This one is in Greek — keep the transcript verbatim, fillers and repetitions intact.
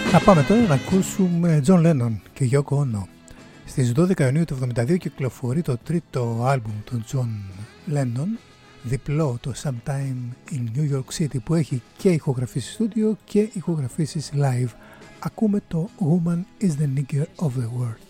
Να πάμε τώρα να ακούσουμε John Lennon και Yoko Ono. Στις δώδεκα Ιουνίου του εβδομήντα δύο κυκλοφορεί το τρίτο άλμπουμ του John Lennon, διπλό, το Sometime in New York City, που έχει και ηχογραφήσεις στούντιο και ηχογραφήσεις live. Ακούμε το Woman is the Nigger of the World.